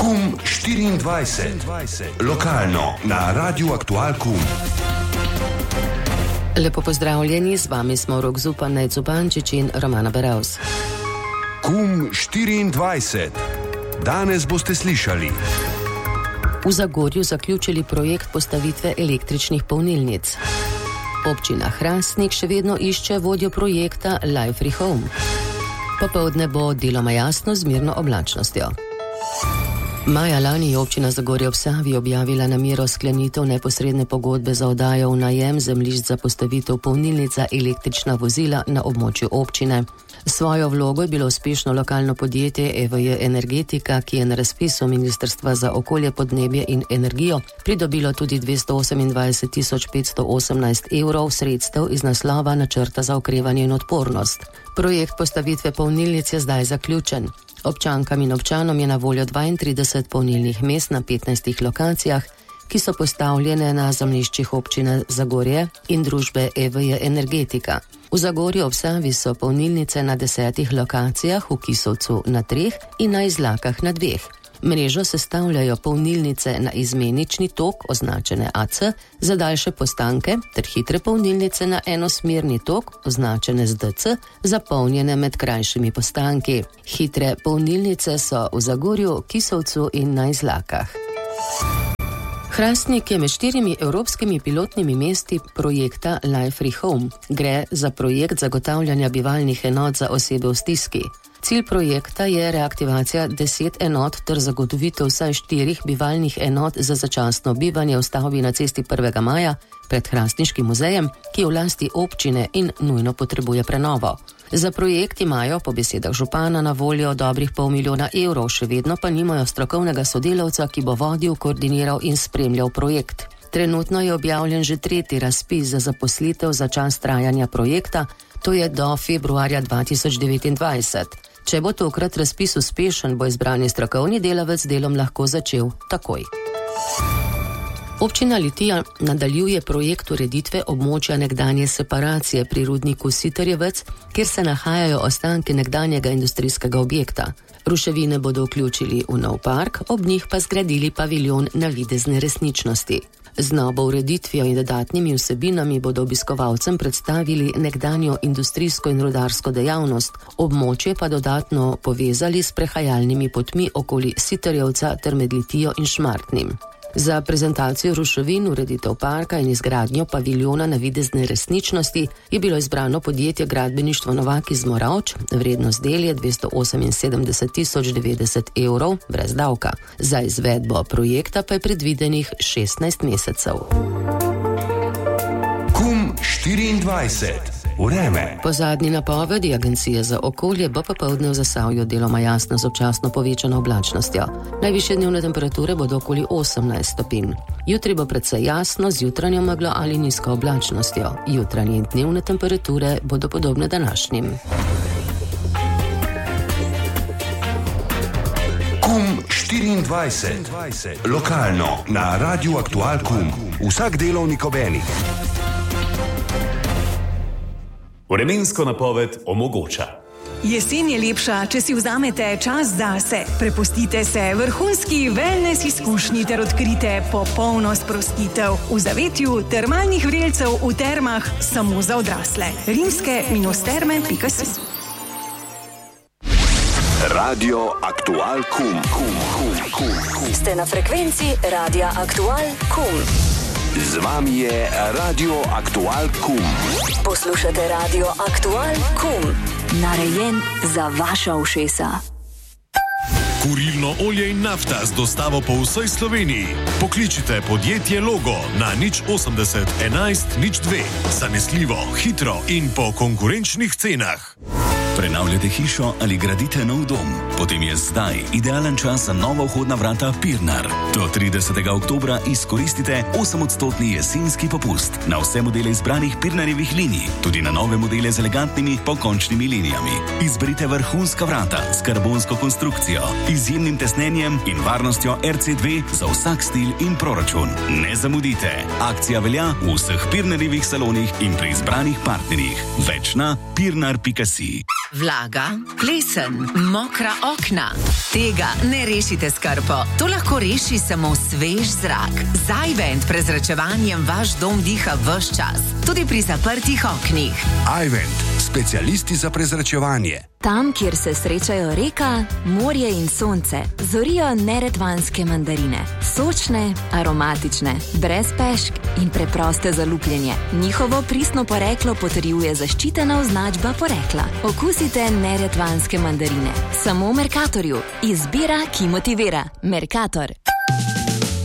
KUM 24. Lokalno na Radiu Aktual KUM. Lepo pozdravljeni, z vami smo Rok Zupan, Nejc Zupančič in Romana Beravs. KUM 24. Danes boste slišali. V Zagorju zaključili projekt postavitve električnih polnilnic. Občina Hrastnik še vedno išče vodjo projekta Life Rehome. Popoldne bo deloma jasno z mirno oblačnostjo. Maja lani je občina Zagorje ob Savi objavila namero sklenitev neposredne pogodbe za oddajo v najem zemljišč za postavitev polnilnic za električna vozila na območju občine. Svojo vlogo je bilo uspešno lokalno podjetje EVJ Energetika, ki je na razpisu Ministrstva za okolje, podnebje in energijo pridobilo tudi 228.518 evrov sredstev iz naslova načrta za okrevanje in odpornost. Projekt postavitve polnilnic je zdaj zaključen. Občankam in občanom je na voljo 32 polnilnih mest na 15 lokacijah, ki so postavljene na zemljiščih občine Zagorje in družbe EVJ Energetika. V Zagorju ob Savi so polnilnice na 10 lokacijah, v Kisovcu na 3 in na Izlakah na 2. Mrežo sestavljajo polnilnice na izmenični tok, označene AC, za daljše postanke, ter hitre polnilnice na enosmerni tok, označene z DC, zapolnjene med krajšimi postanki. Hitre polnilnice so v Zagorju, Kisovcu in na Izlakah. Hrastnik je med 4 evropskimi pilotnimi mesti projekta Life Rehome. Gre za projekt zagotavljanja bivalnih enot za osebe v stiski. Cilj projekta je reaktivacija 10 enot ter zagotovitev vsaj 4 bivalnih enot za začasno bivanje v stavbi na cesti 1. maja pred Hrastniškim muzejem, ki je v lasti občine in nujno potrebuje prenovo. Za projekt imajo po besedah župana na voljo dobrih $500 milijona, še vedno pa nimajo strokovnega sodelavca, ki bo vodil, koordiniral in spremljal projekt. Trenutno je objavljen že 3. razpis za zaposlitev za čas trajanja projekta, to je do februarja 2029. Če bo tokrat razpis uspešen, bo izbrani strokovni delavec delom lahko začel takoj. Občina Litija nadaljuje projekt ureditve območja nekdanje separacije pri rudniku Sitarjevec, kjer se nahajajo ostanki nekdanjega industrijskega objekta. Ruševine bodo vključili v nov park, ob njih pa zgradili paviljon navidezne resničnosti. Z novo ureditvijo in dodatnimi vsebinami bodo obiskovalcem predstavili nekdanjo industrijsko in rudarsko dejavnost, območje pa dodatno povezali s prehajalnimi potmi okoli Sitarjevca ter med Litijo in Šmartnim. Za prezentacijo ruševin, ureditev parka in izgradnjo paviljona navidezne resničnosti je bilo izbrano podjetje Gradbeništvo Novak iz Moravč, vrednost del je 278.090 evrov brez davka. Za izvedbo projekta pa je predvidenih 16 mesecev. KUM 24. Vreme. Po zadnji napovedi Agencije za okolje bo popoldne v Zasavju deloma jasno z občasno povečano oblačnostjo. Najvišje dnevne temperature bodo okoli 18 stopinj. Jutri bo precej jasno z jutranjo meglo ali nizko oblačnostjo. Jutranje in dnevne temperature bodo podobne današnjim. KUM 24. Lokalno na Radiu Aktual KUM. Vsak delovnik ob enih. Vremensko napoved omogoča. Jesen je lepša, če si vzamete čas zase. Prepustite se vrhunski wellness izkušnji ter odkrite popolno sprostitev v zavetju termalnih vrelcev v termah samo za odrasle. rimske-terme.si. Radio Aktual KUM. Ste na frekvenci Radia Aktual KUM. Z vami je Radio Aktual KUM. Poslušate Radio Aktual KUM. Narejen za vaša ušesa. Kurilno olje in nafta z dostavo po vsej Sloveniji. Pokličite podjetje Logo na 080 11 02. Zanesljivo, hitro in po konkurenčnih cenah. Prenavljate hišo ali gradite nov dom? Potem je zdaj idealen čas za nova vhodna vrata Pirnar. Do 30. oktobra izkoristite 8% jesenski popust na vse modele izbranih Pirnarjevih linij, tudi na nove modele z elegantnimi pokončnimi linijami. Izberite vrhunska vrata s karbonsko konstrukcijo, izjemnim tesnenjem in varnostjo RC2 za vsak stil in proračun. Ne zamudite. Akcija velja v vseh Pirnarjevih salonih in pri izbranih partnerjih. Več na pirnar.si. Vlaga, plesen, mokra okna. Tega ne rešite s krpo. To lahko reši samo svež zrak. Z iVent prezračevanjem vaš dom diha ves čas, tudi pri zaprtih oknih. iVent, specialisti za prezračevanje. Tam, kjer se srečajo reka, morje in sonce, zorijo neretvanske mandarine. Sočne, aromatične, brez pešk in preproste za lupljenje. Njihovo pristno poreklo potrjuje zaščitena označba porekla. Okusite neretvanske mandarine. Samo v Mercatorju. Izbira, ki motivira. Mercator.